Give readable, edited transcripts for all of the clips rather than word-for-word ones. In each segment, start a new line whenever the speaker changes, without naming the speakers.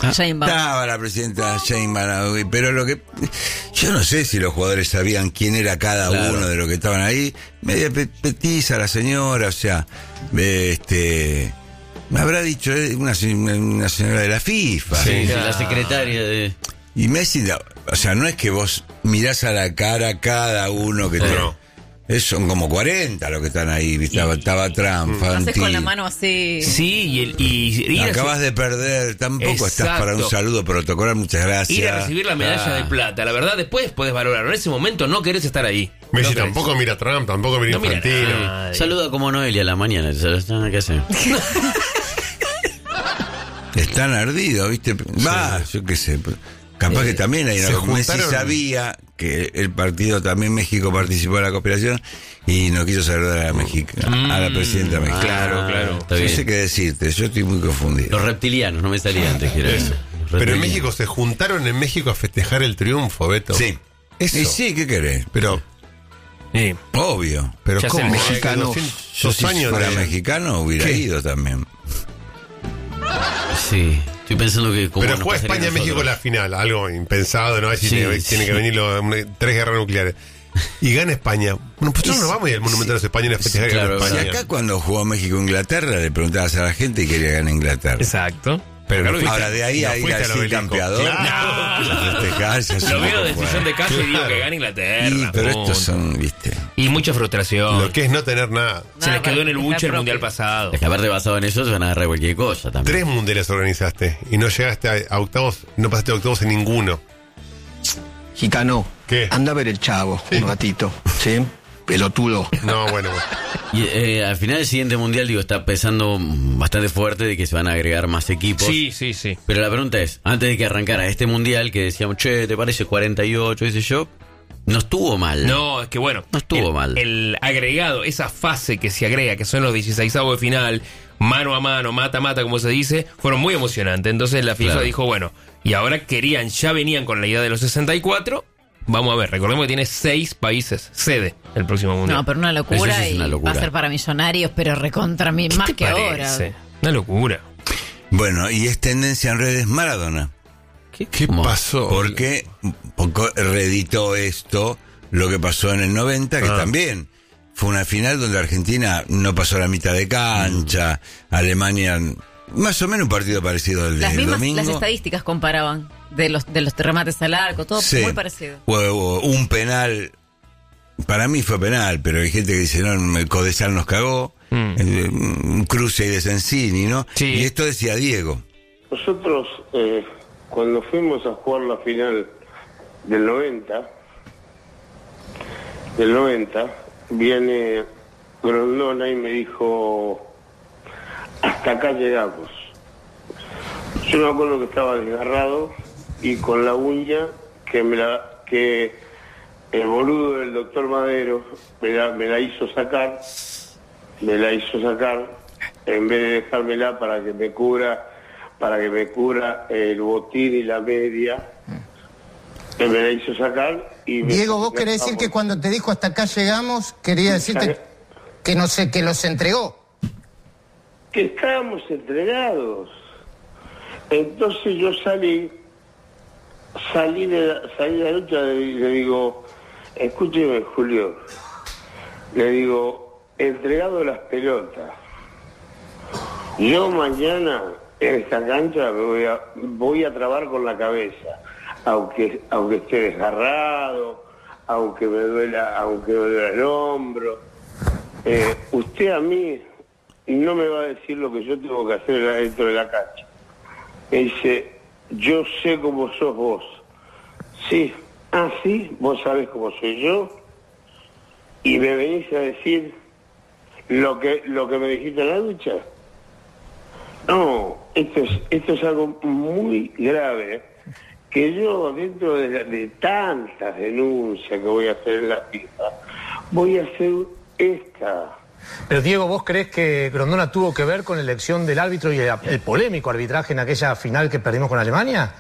Estaba la presidenta Sheinbaum, pero lo que yo no sé si los jugadores sabían quién era cada uno de los que estaban ahí. Media petiza la señora, o sea, me habrá dicho una señora de la FIFA.
Sí, la secretaria de...
Y Messi, o sea, no es que vos mirás a la cara cada uno que son como 40 los que están ahí. Estaba Trump,
haces con la mano así.
Sí, y
acabas de perder, tampoco estás para un saludo protocolar, muchas gracias.
Ir a recibir la medalla de plata, la verdad, después puedes valorarlo. En ese momento no querés estar ahí.
Messi tampoco mira a Trump, tampoco mira a Infantino.
Saluda como Noelia a la mañana, ¿qué hace?
Están ardidos, ¿viste? Yo qué sé. Capaz que también hay una... Messi sabía que el partido también México participó en la conspiración y no quiso saludar a México, a la presidenta mexicana. Claro.
No
sé qué decirte, yo estoy muy confundido.
Los reptilianos, no me salía antes.
Pero en México se juntaron en México a festejar el triunfo, Beto.
Sí.
Eso.
Y sí, ¿qué querés? Pero... obvio.
Pero
ya
¿cómo?
Mexicano. Yo si fuera mexicano hubiera ido también.
Sí. Estoy pensando que...
Pero juega España-México la final, algo impensado, ¿no? Así tiene que venir 3 guerras nucleares. Y gana España. Bueno, pues nosotros no vamos a ir al Monumento de los Españoles a festejar que gana España.
Si acá cuando jugó México-Inglaterra le preguntabas a la gente y quería ganar Inglaterra.
Exacto.
Pero
ahora de ahí a ir al campeador.
Lo veo decisión de calle y digo que gana Inglaterra.
Pero estos son, viste.
Y mucha frustración.
Lo que es no tener nada.
Se les quedó en el buche el mundial pasado.
Es que aparte basado en eso se van a agarrar cualquier cosa también.
3 mundiales organizaste y no llegaste a octavos, no pasaste a octavos en ninguno.
Gitano,
¿qué?
Anda a ver el Chavo un ratito, ¿sí? Pelotudo.
No, bueno.
Y al final del siguiente mundial, está pesando bastante fuerte de que se van a agregar más equipos.
Sí.
Pero la pregunta es, antes de que arrancara este mundial, que decíamos, ¿te parece 48? Dice yo, no estuvo mal.
No, es que bueno.
No estuvo mal.
El agregado, esa fase que se agrega, que son los 16avos de final, mano a mano, mata, como se dice, fueron muy emocionantes. Entonces la FIFA dijo, bueno, y ahora ya venían con la idea de los 64. Vamos a ver, recordemos que tiene 6 países sede el próximo mundial.
No, pero una locura,
sí es una locura.
Va a ser para millonarios, pero recontra mí, más que ahora.
Una locura.
Bueno, y es tendencia en redes Maradona.
¿Qué pasó?
Porque reeditó esto, lo que pasó en el 90, que también fue una final donde Argentina no pasó la mitad de cancha, Alemania, más o menos un partido parecido al del domingo.
Las estadísticas comparaban de los remates al arco, todo muy parecido.
Un penal, para mí fue penal, pero hay gente que dice, no, el Codesal nos cagó, un cruce de Sensini, ¿no?
Sí.
Y esto decía Diego.
Nosotros, cuando fuimos a jugar la final del 90, viene Grondona y me dijo, hasta acá llegamos. Yo me acuerdo que estaba desgarrado y con la uña que el boludo del doctor Madero me la hizo sacar, en vez de dejármela para que me cubra el botín y la media, me la hizo sacar y
Diego, ¿vos querés decir que cuando te dijo hasta acá llegamos, quería decirte que no sé, que los entregó?
Que estábamos entregados. Entonces yo salí de la lucha y le digo, escúcheme, Julio, le digo, entregado las pelotas. Yo mañana en esta cancha voy a trabar con la cabeza, aunque esté desgarrado, aunque me duela el hombro. Usted a mí no me va a decir lo que yo tengo que hacer dentro de la cancha. Me dice, yo sé cómo sos vos. Sí, sí, vos sabés cómo soy yo. Y me venís a decir lo que me dijiste en la ducha. No, esto es algo muy grave, que yo dentro de tantas denuncias que voy a hacer en la FIFA, voy a hacer esta.
Pero Diego, ¿vos creés que Grondona tuvo que ver con la elección del árbitro y el polémico arbitraje en aquella final que perdimos con Alemania?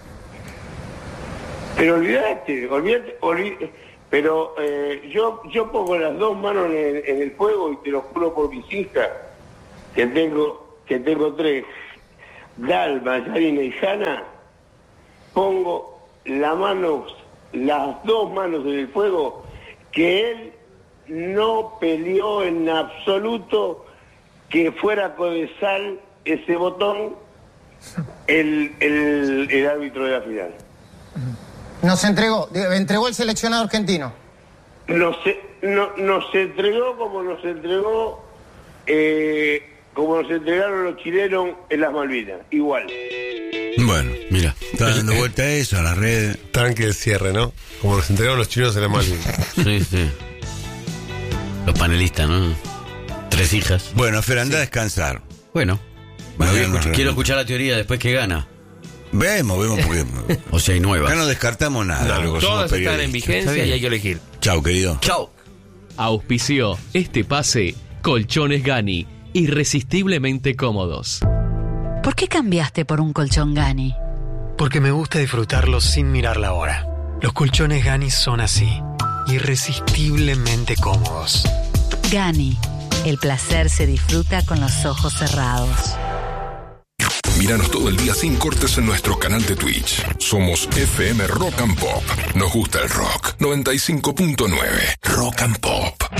Pero olvídate, pero yo pongo las 2 manos en el fuego y te lo juro por mis hijas, que tengo 3. Dalma, Yarina y Jana, pongo las dos manos en el fuego, que él no peleó en absoluto que fuera Codesal ese botón el árbitro de la final.
Nos entregó el seleccionado argentino.
Nos entregó como nos entregaron los chilenos en las Malvinas, igual.
Bueno, mira, está dando vuelta a eso, a las redes.
Tranque el cierre, ¿no? Como nos entregaron los chilenos en las Malvinas.
Sí. Los panelistas, ¿no? 3 hijas.
Bueno, Fer, anda a descansar.
Bueno, quiero escuchar la teoría después que gana.
Vemos porque...
O sea, hay nuevas.
Acá no descartamos nada.
Todas están en vigencia y hay que elegir.
Chau, querido.
Chau.
Auspició este pase Colchones Gani, irresistiblemente cómodos.
¿Por qué cambiaste por un colchón Gani?
Porque me gusta disfrutarlo sin mirar la hora. Los colchones Gani son así, irresistiblemente cómodos.
Gani, el placer se disfruta con los ojos cerrados.
Míranos todo el día sin cortes en nuestro canal de Twitch. Somos FM Rock and Pop. Nos gusta el rock. 95.9 Rock and Pop.